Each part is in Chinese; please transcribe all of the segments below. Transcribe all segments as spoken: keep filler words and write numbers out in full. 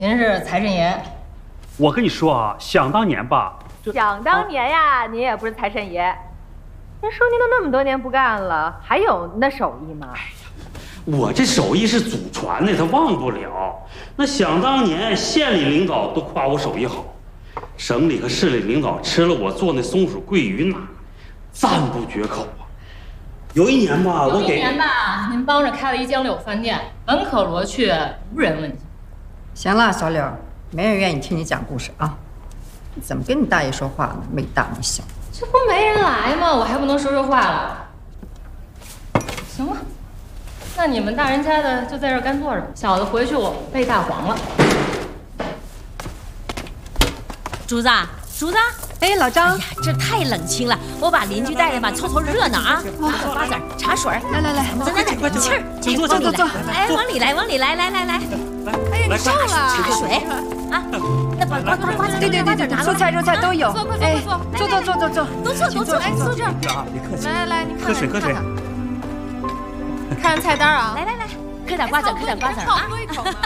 您是财神爷。 我跟你说啊，想当年吧， 想当年呀，您也不是财神爷。您说您都那么多年不干了，还有那手艺吗？ 我这手艺是祖传的，他忘不了。那想当年，县里领导都夸我手艺好，省里和市里领导吃了我做那松鼠桂鱼呐，赞不绝口啊。有一年吧，我给有一年吧，您帮着开了一江柳饭店，门可罗雀，无人问津。 行了，小柳，没人愿意听你讲故事啊。你怎么跟你大爷说话呢？没大没小。 这不没人来吗？我还不能说说话了。行了，那你们大人家的就在这儿干坐着吧，小的回去我背大黄了。 竹子，竹子， 哎，老张， 哎呀，这太冷清了，我把邻居带来吧，凑凑热闹啊！瓜子、茶水， 来来来， 咱来点人气儿， 坐坐坐坐， 哎，往里来，往里来，来来来， 哎呀，你瘦了， 茶水啊，那把瓜瓜瓜子， 对对对对，蔬菜肉菜都有，哎，坐坐坐坐坐， 都坐都坐，哎，坐这儿。 啊，别客气。 来来来，你看喝水喝水。 看看菜单啊， 来来来，嗑点瓜子，嗑点瓜子啊。 喝一口嘛。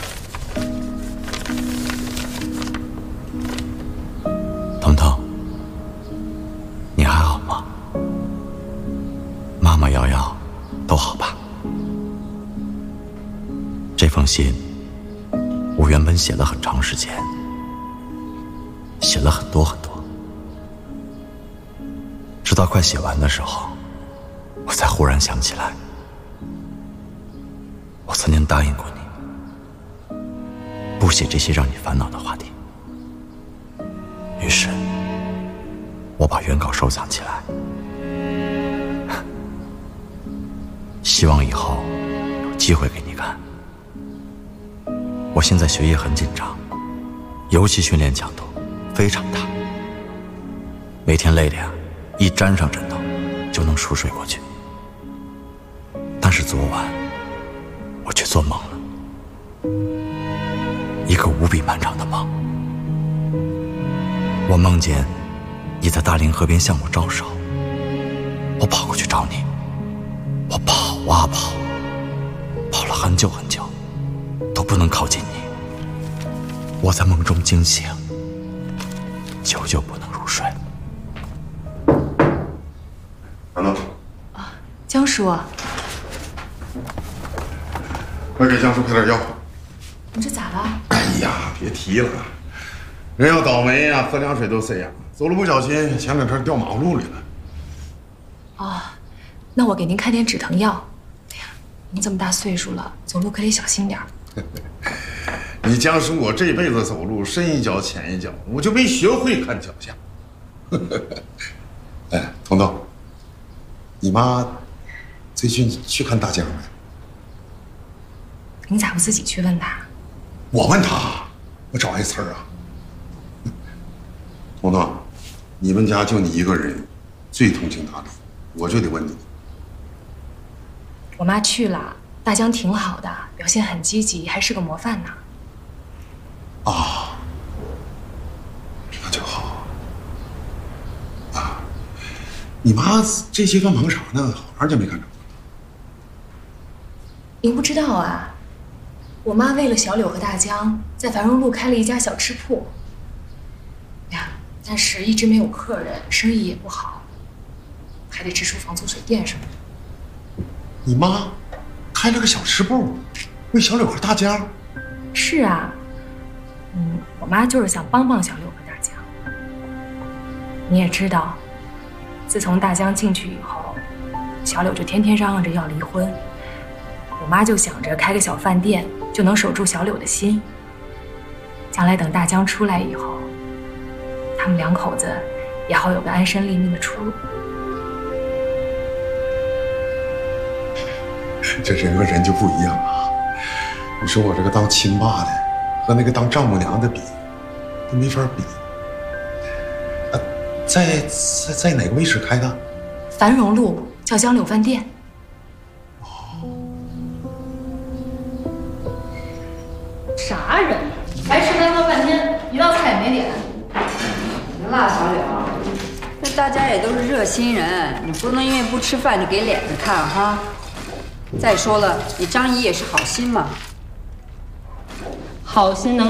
彤彤，你还好吗？妈妈、瑶瑶都好吧？这封信我原本写了很长时间，写了很多很多，直到快写完的时候，我才忽然想起来，我曾经答应过你，不写这些让你烦恼的话题。于是，我把原稿收藏起来，希望以后有机会给你看。我现在学业很紧张，尤其训练强度非常大，每天累的呀，一沾上枕头就能熟睡过去。但是昨晚，我却做梦了，一个无比漫长的梦。我梦见你在大凌河边向我招手，我跑过去找你，我跑啊跑，跑了很久很久，都不能靠近你。我在梦中惊醒，久久不能入睡。 等等， 啊，江叔， 快给江叔开点药。 你这咋了？ 哎呀，别提了，人要倒霉呀，喝凉水都塞牙，走路不小心，前两天掉马路里了。 哦，那我给您开点止疼药。哎呀，您这么大岁数了，走路可得小心点儿。 你江叔，我这辈子走路深一脚浅一脚，我就没学会看脚下。哎，彤彤，你妈最近去看大江没？ 您咋不自己去问她？ 我问她，我找挨刺儿啊。彤彤，你们家就你一个人最通情达理，我就得问你。 我妈去了，大江挺好的，表现很积极，还是个模范呢。 啊，那就好。啊，你妈这些段忙啥呢？好长时间没看着。 您不知道啊，我妈为了小柳和大江，在繁荣路开了一家小吃铺。呀，但是一直没有客人，生意也不好，还得支出房租、水电什么的。 你妈开了个小吃部，为小柳和大江。 是啊，嗯，我妈就是想帮帮小柳和大江。你也知道，自从大江进去以后，小柳就天天嚷嚷着要离婚。我妈就想着开个小饭店，就能守住小柳的心。将来等大江出来以后，他们两口子也好有个安身立命的出路。 这人和人就不一样啊！你说我这个当亲爸的和那个当丈母娘的比，都没法比。啊，在在在哪个位置开的？ 繁荣路叫江柳饭店。 啥人？白吃白喝半天，一道菜也没点。 行了，小柳，这大家也都是热心人，你不能因为不吃饭就给脸子看哈。再说了，你张姨也是好心嘛。 好心能